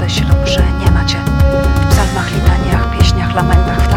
myśl, że nie macie. W psalmach, litaniach, pieśniach, lamentach, w